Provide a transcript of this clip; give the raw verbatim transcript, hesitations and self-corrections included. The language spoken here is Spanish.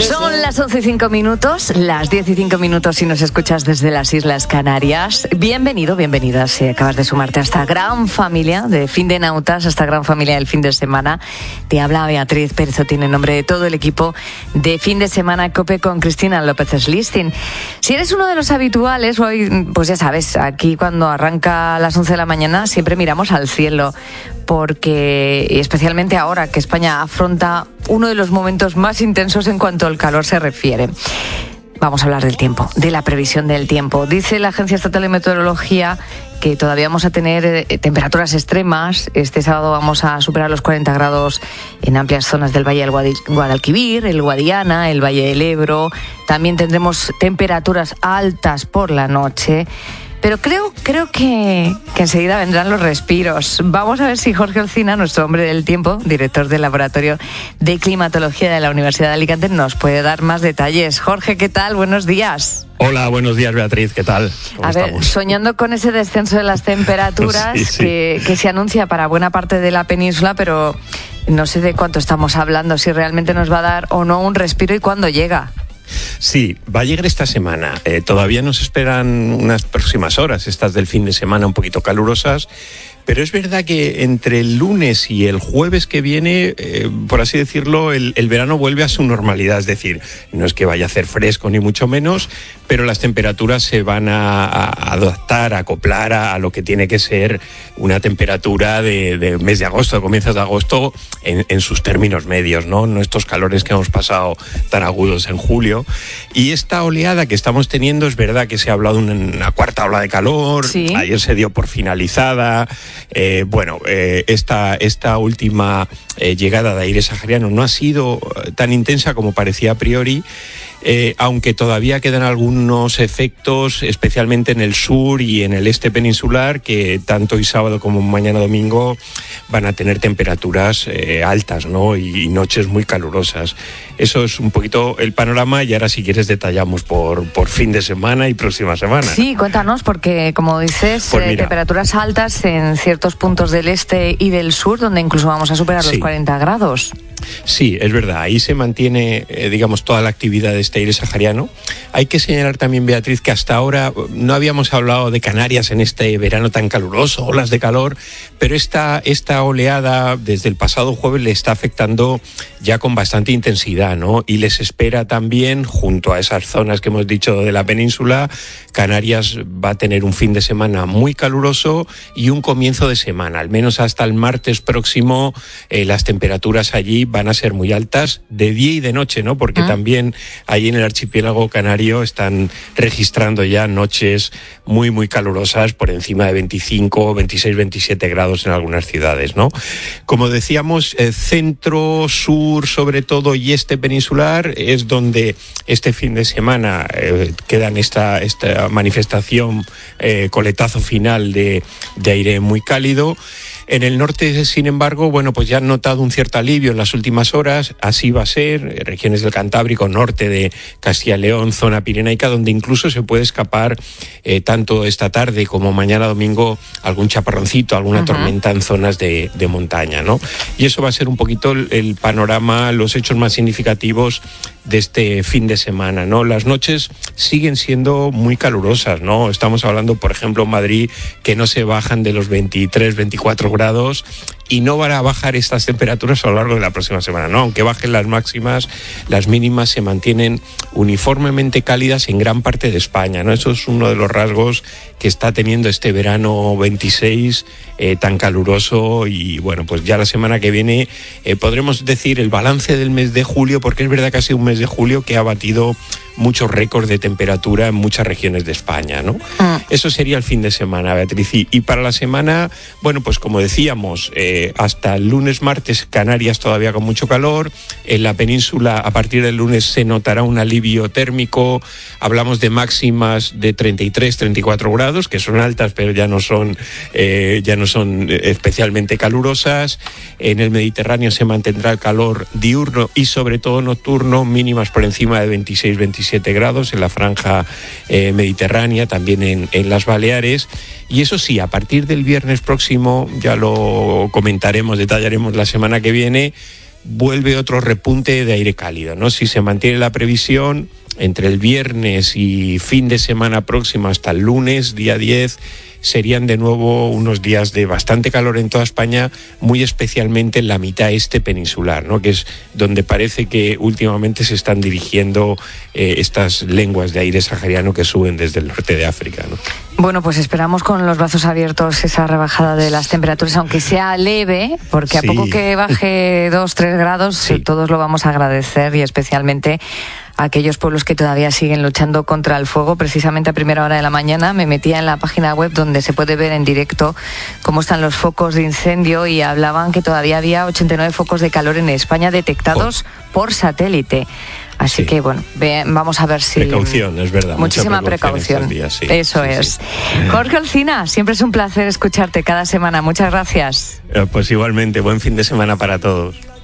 Son las once y cinco minutos, las diez y cinco minutos si nos escuchas desde las Islas Canarias. Bienvenido, bienvenida si acabas de sumarte a esta gran familia de Fin de Nautas, a esta gran familia del fin de semana. Te habla Beatriz Pérez Otín en nombre de todo el equipo de Fin de Semana COPE con Cristina López Slistin. Si eres uno de los habituales, hoy, pues ya sabes, aquí cuando arranca a las once de la mañana siempre miramos al cielo, porque especialmente ahora que España afronta uno de los momentos más intensos en cuanto al calor se refiere. Vamos a hablar del tiempo, de la previsión del tiempo. Dice la Agencia Estatal de Meteorología que todavía vamos a tener eh, temperaturas extremas. Este sábado vamos a superar los cuarenta grados en amplias zonas del Valle del Guadil- Guadalquivir, el Guadiana, el Valle del Ebro. También tendremos temperaturas altas por la noche. Pero creo, creo que, que enseguida vendrán los respiros. Vamos a ver si Jorge Olcina, nuestro hombre del tiempo, director del Laboratorio de Climatología de la Universidad de Alicante, nos puede dar más detalles. Jorge, ¿qué tal? Buenos días. Hola, buenos días, Beatriz, ¿qué tal? ¿Cómo a ver, estamos? soñando con ese descenso de las temperaturas sí, sí. Que, que se anuncia para buena parte de la península, pero no sé de cuánto estamos hablando, si realmente nos va a dar o no un respiro y cuándo llega. Sí, va a llegar esta semana. Eh, todavía nos esperan unas próximas horas, estas del fin de semana un poquito calurosas, pero es verdad que entre el lunes y el jueves que viene, eh, por así decirlo, el, el verano vuelve a su normalidad. Es decir, no es que vaya a hacer fresco ni mucho menos, pero las temperaturas se van a, a adaptar, a acoplar a, a lo que tiene que ser una temperatura de, de mes de agosto, de comienzos de agosto, en, en sus términos medios, ¿no? No estos calores que hemos pasado tan agudos en julio. Y esta oleada que estamos teniendo, es verdad que se ha hablado de una, una cuarta ola de calor, sí. Ayer se dio por finalizada. Eh, bueno, eh, esta, esta última eh, llegada de aire sahariano no ha sido tan intensa como parecía a priori. Eh, aunque todavía quedan algunos efectos, especialmente en el sur y en el este peninsular, que tanto hoy sábado como mañana domingo van a tener temperaturas eh, altas, ¿no? Y, y noches muy calurosas. Eso es un poquito el panorama, y ahora si quieres detallamos por, por fin de semana y próxima semana. Sí, cuéntanos, porque como dices, Pues eh, mira, temperaturas altas en ciertos puntos del este y del sur, donde incluso vamos a superar sí. los cuarenta grados. Sí, es verdad, ahí se mantiene, eh, digamos, toda la actividad de este aire sahariano. Hay que señalar también, Beatriz, que hasta ahora no habíamos hablado de Canarias en este verano tan caluroso, olas de calor, pero esta, esta oleada desde el pasado jueves le está afectando ya con bastante intensidad, ¿no? Y les espera también, junto a esas zonas que hemos dicho de la península, Canarias va a tener un fin de semana muy caluroso y un comienzo de semana, al menos hasta el martes próximo, eh, las temperaturas allí van a ser muy altas de día y de noche, ¿no? Porque ah. también allí en el archipiélago canario están registrando ya noches muy, muy calurosas por encima de veinticinco, veintiséis, veintisiete grados en algunas ciudades, ¿no? Como decíamos, eh, centro, sur, sobre todo, y este peninsular es donde este fin de semana eh, quedan esta, esta manifestación, eh, coletazo final de, de aire muy cálido. En el norte, sin embargo, bueno, pues ya han notado un cierto alivio en las últimas horas. Así va a ser, regiones del Cantábrico, norte de Castilla y León, zona pirenaica, donde incluso se puede escapar eh, tanto esta tarde como mañana domingo algún chaparroncito, alguna uh-huh. tormenta en zonas de, de montaña, ¿no? Y eso va a ser un poquito el, el panorama, los hechos más significativos de este fin de semana, ¿no? Las noches siguen siendo muy calurosas, ¿no? Estamos hablando, por ejemplo, en Madrid, que no se bajan de los veintitrés, veinticuatro grados, y no van a bajar estas temperaturas a lo largo de la próxima semana, ¿no? Aunque bajen las máximas, las mínimas se mantienen uniformemente cálidas en gran parte de España, ¿no? Eso es uno de los rasgos que está teniendo este verano veintiséis eh, tan caluroso. Y bueno, pues ya la semana que viene eh, podremos decir el balance del mes de julio, porque es verdad que ha sido un mes de julio que ha batido muchos récords de temperatura en muchas regiones de España, ¿no? Ah. Eso sería el fin de semana, Beatriz. Y, y para la semana, bueno, pues como decíamos, eh, hasta el lunes, martes, Canarias todavía con mucho calor. En la península, a partir del lunes, se notará un alivio térmico. Hablamos de máximas de treinta y tres, treinta y cuatro grados, que son altas, pero ya no son, eh, ya no son especialmente calurosas. En el Mediterráneo se mantendrá el calor diurno y sobre todo nocturno, mínimas por encima de veintiséis, veintisiete grados en la franja eh, mediterránea, también en, en las Baleares. Y eso sí, a partir del viernes próximo, ya lo comentaremos, detallaremos la semana que viene, vuelve otro repunte de aire cálido, ¿no? Si se mantiene la previsión, entre el viernes y fin de semana próximo hasta el lunes, día diez, serían de nuevo unos días de bastante calor en toda España, muy especialmente en la mitad este peninsular, ¿no? Que es donde parece que últimamente se están dirigiendo eh, estas lenguas de aire sahariano que suben desde el norte de África, ¿no? Bueno, pues esperamos con los brazos abiertos esa rebajada de las temperaturas, aunque sea leve, porque sí. A poco que baje dos, tres grados, sí. Todos lo vamos a agradecer, y especialmente a aquellos pueblos que todavía siguen luchando contra el fuego. Precisamente a primera hora de la mañana me metía en la página web donde se puede ver en directo cómo están los focos de incendio, y hablaban que todavía había ochenta y nueve focos de calor en España detectados oh. por satélite. Así sí. que, bueno, ve, vamos a ver si... Precaución, es verdad. Muchísima precaución. precaución. Días, sí. Eso sí, es. Sí. Jorge Olcina, siempre es un placer escucharte cada semana. Muchas gracias. Pues igualmente, buen fin de semana para todos.